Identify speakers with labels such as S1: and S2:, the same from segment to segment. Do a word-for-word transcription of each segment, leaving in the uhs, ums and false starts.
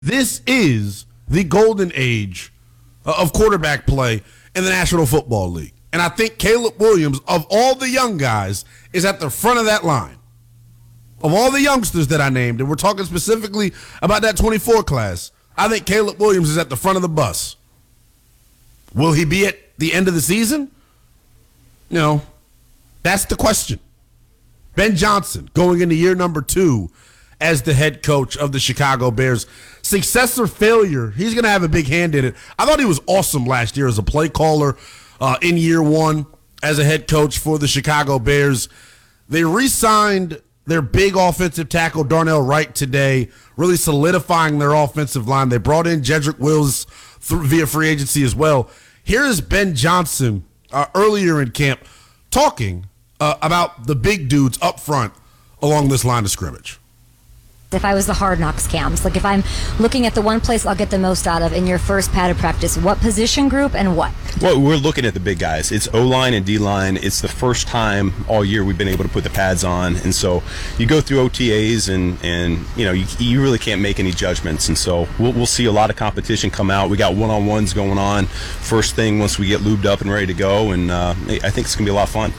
S1: This is the golden age of quarterback play in the National Football League. And I think Caleb Williams, of all the young guys, is at the front of that line. Of all the youngsters that I named, and we're talking specifically about that twenty-four class, I think Caleb Williams is at the front of the bus. Will he be at the end of the season? No. That's the question. Ben Johnson going into year number two as the head coach of the Chicago Bears. Success or failure, he's going to have a big hand in it. I thought he was awesome last year as a play caller uh, in year one as a head coach for the Chicago Bears. They re-signed their big offensive tackle, Darnell Wright, today, really solidifying their offensive line. They brought in Jedrick Wills through, via free agency as well. Here is Ben Johnson uh, earlier in camp talking uh, about the big dudes up front along this line of scrimmage.
S2: If I was the Hard Knocks cams, like if I'm looking at the one place I'll get the most out of in your first padded practice, what position group and what?
S3: Well, we're looking at the big guys. It's O-line and D-line. It's the first time all year we've been able to put the pads on. And so you go through O T As and, and you know, you, you really can't make any judgments. And so we'll, we'll see a lot of competition come out. We got one-on-ones going on first thing once we get lubed up and ready to go. And uh, I think it's going to be a lot of fun.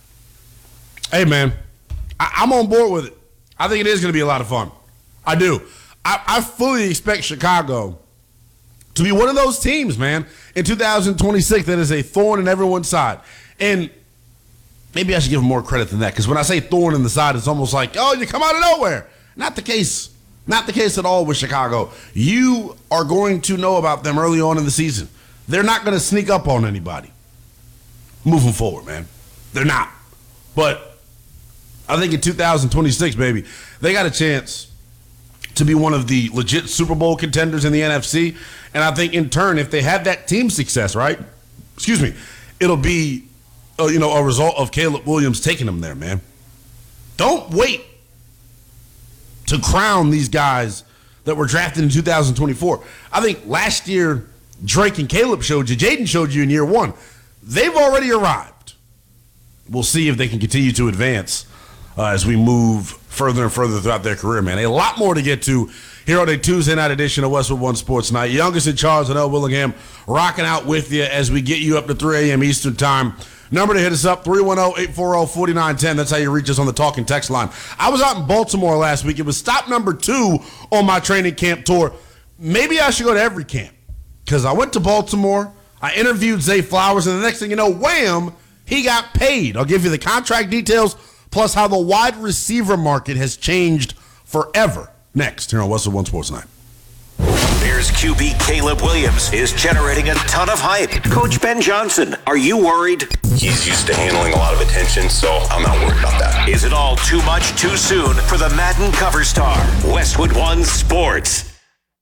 S1: Hey, man, I, I'm on board with it. I think it is going to be a lot of fun. I do. I, I fully expect Chicago to be one of those teams, man, in two thousand twenty-six that is a thorn in everyone's side. And maybe I should give them more credit than that, because when I say thorn in the side, it's almost like, oh, you come out of nowhere. Not the case. Not the case at all with Chicago. You are going to know about them early on in the season. They're not going to sneak up on anybody moving forward, man. They're not. But I think in two thousand twenty-six, baby, they got a chance to be one of the legit Super Bowl contenders in the N F C. And I think in turn, if they have that team success, right, excuse me, it'll be, uh, you know, a result of Caleb Williams taking them there, man. Don't wait to crown these guys that were drafted in two thousand twenty-four. I think last year, Drake and Caleb showed you, Jaden showed you in year one. They've already arrived. We'll see if they can continue to advance uh, as we move further and further throughout their career, man. A lot more to get to here on a Tuesday night edition of Westwood One Sports Night. Youngest in charge and L. Willingham rocking out with you as we get you up to three a.m. Eastern time. Number to hit us up, three one zero, eight four zero, four nine one zero. That's how you reach us on the talking text line. I was out in Baltimore last week. It was stop number two on my training camp tour. Maybe I should go to every camp, because I went to Baltimore, I interviewed Zay Flowers, and the next thing you know, wham, he got paid. I'll give you the contract details, plus how the wide receiver market has changed forever. Next, here on Westwood One Sports Night.
S4: Bears Q B Caleb Williams is generating a ton of hype. Coach Ben Johnson, are you worried?
S5: He's used to handling a lot of attention, so I'm not worried about that.
S4: Is it all too much too soon for the Madden cover star? Westwood One Sports.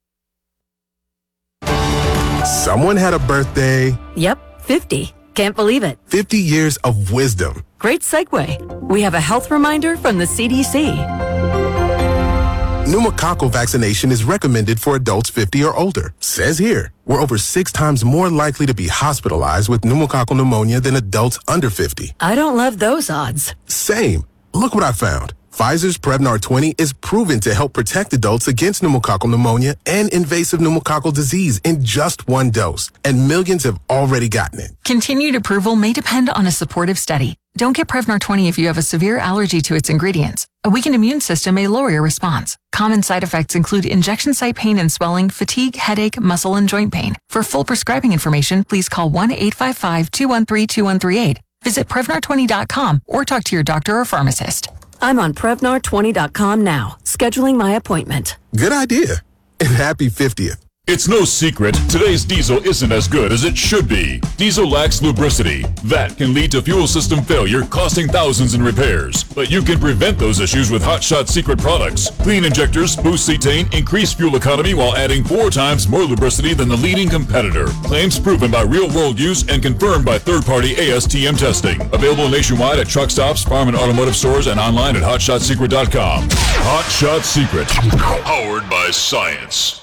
S6: Someone had a birthday.
S7: Yep, fifty. Can't believe it.
S6: fifty years of wisdom.
S7: Great segue. We have a health reminder from the C D C.
S6: Pneumococcal vaccination is recommended for adults fifty or older. Says here, we're over six times more likely to be hospitalized with pneumococcal pneumonia than adults under fifty.
S7: I don't love those odds.
S6: Same. Look what I found. Pfizer's Prevnar twenty is proven to help protect adults against pneumococcal pneumonia and invasive pneumococcal disease in just one dose. And millions have already gotten it.
S8: Continued approval may depend on a supportive study. Don't get Prevnar twenty if you have a severe allergy to its ingredients. A weakened immune system may lower your response. Common side effects include injection site pain and swelling, fatigue, headache, muscle, and joint pain. For full prescribing information, please call one eight five five, two one three, two one three eight. Visit Prevnar twenty dot com or talk to your doctor or pharmacist.
S7: I'm on Prevnar twenty dot com now, scheduling my appointment.
S6: Good idea. And happy fiftieth.
S9: It's no secret, today's diesel isn't as good as it should be. Diesel lacks lubricity. That can lead to fuel system failure, costing thousands in repairs. But you can prevent those issues with Hot Shot Secret products. Clean injectors, boost cetane, increase fuel economy while adding four times more lubricity than the leading competitor. Claims proven by real-world use and confirmed by third-party A S T M testing. Available nationwide at truck stops, farm and automotive stores, and online at hot shot secret dot com. Hot Shot Secret, powered by science.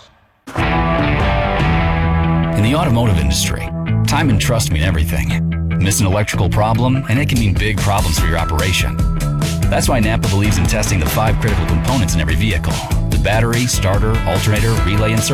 S10: In the automotive industry, time and trust mean everything. Miss an electrical problem, and it can mean big problems for your operation. That's why Napa believes in testing the five critical components in every vehicle. The battery, starter, alternator, relay, and